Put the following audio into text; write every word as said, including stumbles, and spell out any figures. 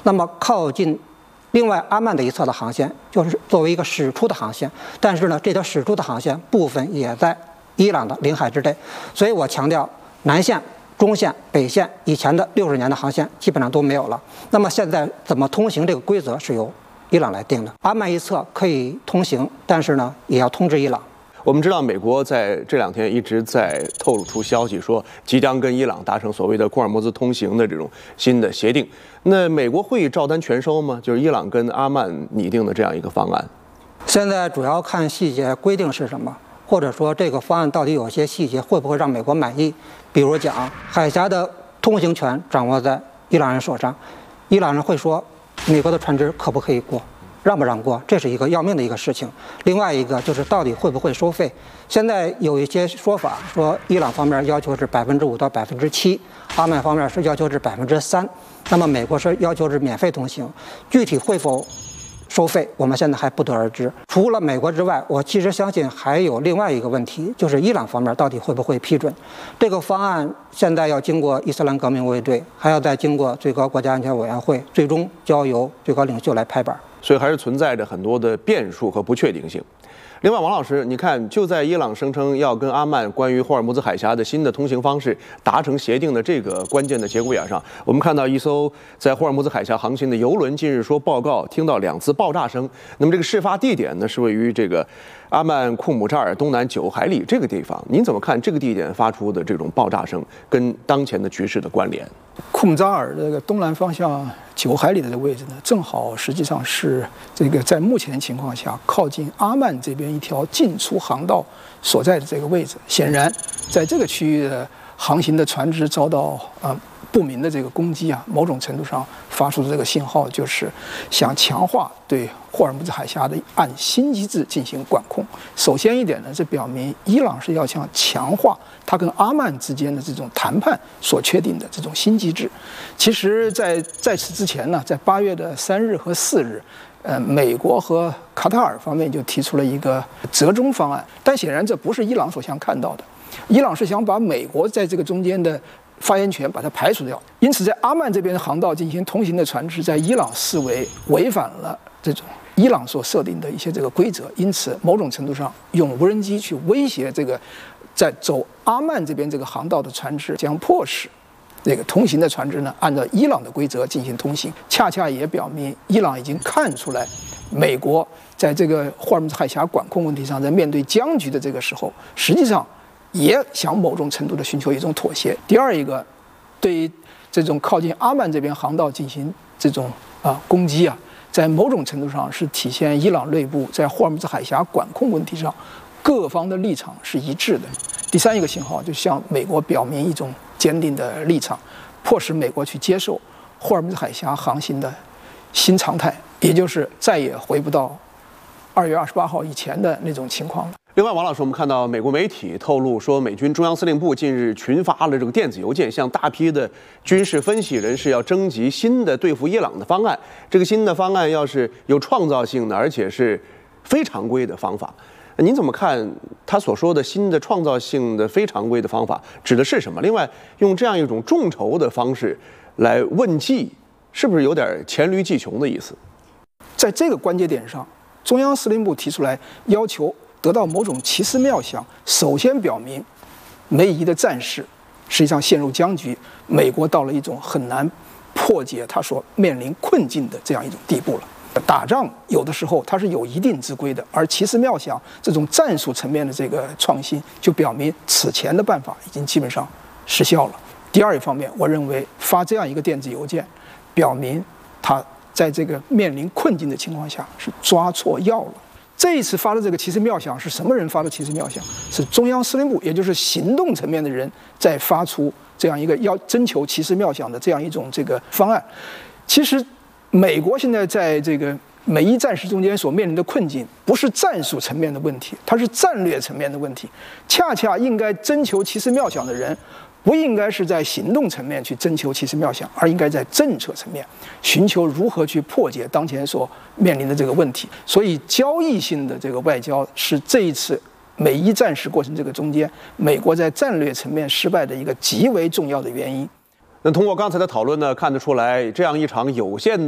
那么靠近另外阿曼的一侧的航线，就是作为一个驶出的航线，但是呢，这条驶出的航线部分也在伊朗的领海之内，所以我强调南线、中线、北线以前的六十年的航线基本上都没有了。那么现在怎么通行这个规则是由伊朗来定的。阿曼一侧可以通行，但是呢，也要通知伊朗。 我们知道，美国在这两天一直在透露出消息，说即将跟伊朗达成所谓的库尔木兹通行的这种新的协定。那美国会照单全收吗？就是伊朗跟阿曼拟定的这样一个方案。 现在主要看细节规定是什么，或者说这个方案到底有些细节会不会让美国满意。比如讲，海峡的通行权掌握在伊朗人手上，伊朗人会说，美国的船只可不可以过？让不让过，这是一个要命的一个事情。另外一个就是到底会不会收费。现在有一些说法说，伊朗方面要求是百分之五到百分之七，阿曼方面是要求是百分之三，那么美国是要求是免费通行，具体会否收费，我们现在还不得而知。除了美国之外，我其实相信还有另外一个问题，就是伊朗方面到底会不会批准这个方案。现在要经过伊斯兰革命卫队，还要再经过最高国家安全委员会，最终交由最高领袖来拍板。 所以还是存在着很多的变数和不确定性。另外，王老师，你看，就在伊朗声称要跟阿曼关于霍尔木兹海峡的新的通行方式达成协定的这个关键的节骨眼上，我们看到一艘在霍尔木兹海峡航行的油轮近日说报告听到两次爆炸声。那么这个事发地点呢，是位于这个阿曼库姆扎尔东南九海里这个地方。您怎么看这个地点发出的这种爆炸声跟当前的局势的关联？ 库姆扎尔这个东南方向九海里的位置呢，正好实际上是这个在目前情况下靠近阿曼这边一条进出航道所在的这个位置。显然，在这个区域的航行的船只遭到呃不明的这个攻击啊，某种程度上发出的这个信号就是想强化对霍尔木兹海峡的按新机制进行管控。首先一点呢，这表明伊朗是要想强化它跟阿曼之间的这种谈判所确定的这种新机制。其实在，在在此之前呢，在八月的三日和四日，呃，美国和卡塔尔方面就提出了一个折中方案，但显然这不是伊朗所想看到的。伊朗是想把美国在这个中间的发言权把它排除掉，因此在阿曼这边的航道进行通行的船只，在伊朗视为违反了这种伊朗所设定的一些这个规则，因此某种程度上用无人机去威胁这个在走阿曼这边这个航道的船只，将迫使这个通行的船只呢按照伊朗的规则进行通行，恰恰也表明伊朗已经看出来，美国在这个霍尔木兹海峡管控问题上，在面对僵局的这个时候，实际上也想某种程度的寻求一种妥协。第二一个，对于这种靠近阿曼这边航道进行这种啊攻击啊，在某种程度上是体现伊朗内部在霍尔木兹海峡管控问题上各方的立场是一致的。第三一个信号就向美国表明一种坚定的立场，迫使美国去接受霍尔木兹海峡航行的新常态，也就是再也回不到二月二十八号以前的那种情况了。 另外，王老师，我们看到美国媒体透露说，美军中央司令部近日群发了这个电子邮件，向大批的军事分析人士要征集新的对付伊朗的方案。这个新的方案要是有创造性的，而且是非常规的方法，您怎么看他所说的新的创造性的非常规的方法指的是什么？另外，用这样一种众筹的方式来问计，是不是有点黔驴技穷的意思？ 在这个关节点上，中央司令部提出来要求得到某种奇思妙想，首先表明梅姨的战事实际上陷入僵局，美国到了一种很难破解它所面临困境的这样一种地步了。打仗有的时候它是有一定之规的，而奇思妙想这种战术层面的这个创新，就表明此前的办法已经基本上失效了。第二一方面，我认为发这样一个电子邮件，表明他在这个面临困境的情况下是抓错药了。这一次发的这个奇思妙想是什么人发的奇思妙想？是中央司令部，也就是行动层面的人在发出这样一个要征求奇思妙想的这样一种这个方案。其实美国现在在这个美伊战事中间所面临的困境，不是战术层面的问题，它是战略层面的问题。恰恰应该征求奇思妙想的人，不应该是在行动层面去征求奇思妙想，而应该在政策层面寻求如何去破解当前所面临的这个问题。所以交易性的这个外交是这一次美伊战事过程这个中间美国在战略层面失败的一个极为重要的原因。 那通过刚才的讨论呢，看得出来，这样一场有限的